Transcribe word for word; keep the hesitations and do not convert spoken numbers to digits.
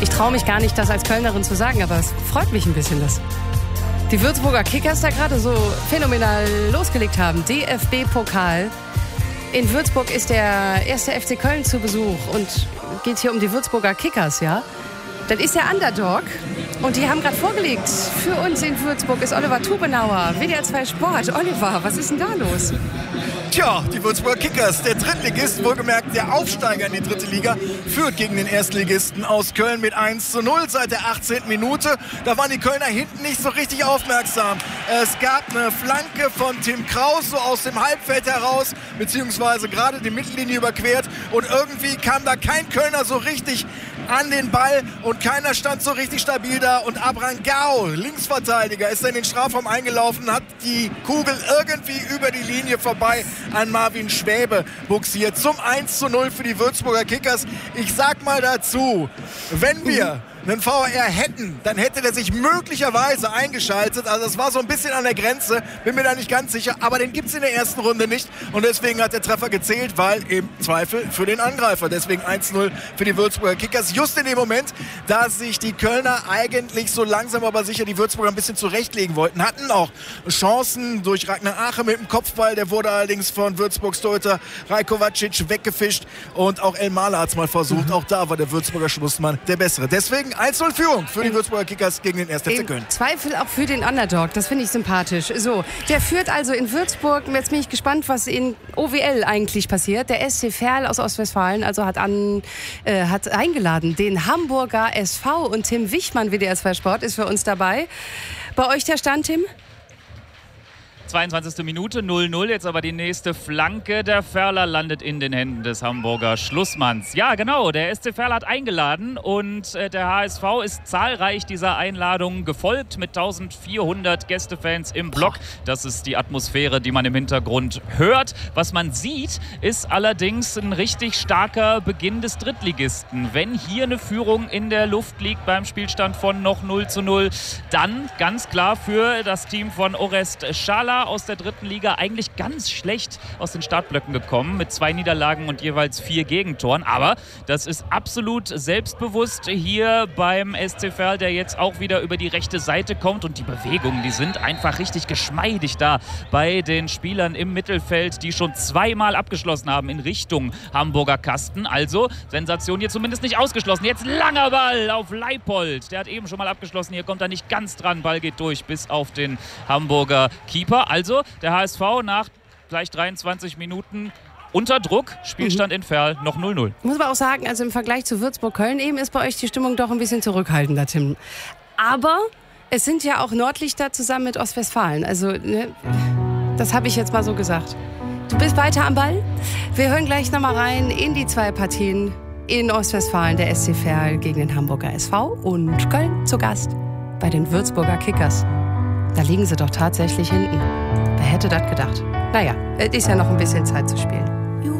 Ich traue mich gar nicht, das als Kölnerin zu sagen, aber es freut mich ein bisschen, dass die Würzburger Kickers da gerade so phänomenal losgelegt haben. D F B-Pokal. In Würzburg ist der erste F C Köln zu Besuch und geht hier um die Würzburger Kickers, ja? Das ist der Underdog und die haben gerade vorgelegt. Für uns in Würzburg ist Oliver Tubenauer, W D R zwei Sport. Oliver, was ist denn da los? Tja, die Würzburger Kickers, der Drittligist, wohlgemerkt der Aufsteiger in die dritte Liga, führt gegen den Erstligisten aus Köln mit eins zu null seit der achtzehnten Minute. Da waren die Kölner hinten nicht so richtig aufmerksam. Es gab eine Flanke von Tim Kraus, so aus dem Halbfeld heraus, beziehungsweise gerade die Mittellinie überquert. Und irgendwie kam da kein Kölner so richtig an den Ball und keiner stand so richtig stabil da. Und Abrangao, Linksverteidiger, ist in den Strafraum eingelaufen, hat die Kugel irgendwie über die Linie vorbei an Marvin Schwäbe buxiert. Zum eins zu null für die Würzburger Kickers. Ich sag mal dazu, wenn wir einen V A R hätten, dann hätte der sich möglicherweise eingeschaltet. Also das war so ein bisschen an der Grenze, bin mir da nicht ganz sicher. Aber den gibt es in der ersten Runde nicht. Und deswegen hat der Treffer gezählt, weil im Zweifel für den Angreifer. Deswegen eins zu null für die Würzburger Kickers. Just in dem Moment, da sich die Kölner eigentlich so langsam aber sicher die Würzburger ein bisschen zurechtlegen wollten. Hatten auch Chancen durch Ragnar Ache mit dem Kopfball. Der wurde allerdings von Würzburgs Torhüter Rajkovacic weggefischt. Und auch El Mala hat es mal versucht. Mhm. Auch da war der Würzburger Schlussmann der Bessere. Deswegen eins zu null Führung für die Würzburger Kickers gegen den ersten F C Köln. Im Zweifel auch für den Underdog, das finde ich sympathisch. So, der führt also in Würzburg. Jetzt bin ich gespannt, was in O W L eigentlich passiert. Der S C Verl aus Ostwestfalen also hat, an, äh, hat eingeladen den Hamburger S V und Tim Wichmann, W D R zwei Sport, ist für uns dabei. Bei euch der Stand, Tim? zweiundzwanzigste Minute, null null. Jetzt aber die nächste Flanke. Der Ferler landet in den Händen des Hamburger Schlussmanns. Ja, genau. Der S C Verl hat eingeladen und äh, der H S V ist zahlreich dieser Einladung gefolgt mit eintausendvierhundert Gästefans im Block. Das ist die Atmosphäre, die man im Hintergrund hört. Was man sieht, ist allerdings ein richtig starker Beginn des Drittligisten. Wenn hier eine Führung in der Luft liegt beim Spielstand von noch null zu null, dann ganz klar für das Team von Orest Schala aus der dritten Liga eigentlich ganz schlecht aus den Startblöcken gekommen mit zwei Niederlagen und jeweils vier Gegentoren. Aber das ist absolut selbstbewusst hier beim S C Verl, der jetzt auch wieder über die rechte Seite kommt. Und die Bewegungen, die sind einfach richtig geschmeidig da bei den Spielern im Mittelfeld, die schon zweimal abgeschlossen haben in Richtung Hamburger Kasten. Also Sensation hier zumindest nicht ausgeschlossen. Jetzt langer Ball auf Leipold. Der hat eben schon mal abgeschlossen. Hier kommt er nicht ganz dran. Ball geht durch bis auf den Hamburger Keeper. Also der H S V nach gleich dreiundzwanzig Minuten unter Druck. Spielstand mhm. in Verl noch null null. Muss man auch sagen, also im Vergleich zu Würzburg-Köln eben ist bei euch die Stimmung doch ein bisschen zurückhaltender, Tim. Aber es sind ja auch Nordlichter zusammen mit Ostwestfalen. Also ne, das habe ich jetzt mal so gesagt. Du bist weiter am Ball. Wir hören gleich nochmal rein in die zwei Partien in Ostwestfalen. Der S C Verl gegen den Hamburger S V und Köln zu Gast bei den Würzburger Kickers. Da liegen sie doch tatsächlich hinten. Wer hätte das gedacht? Naja, es ist ja noch ein bisschen Zeit zu spielen.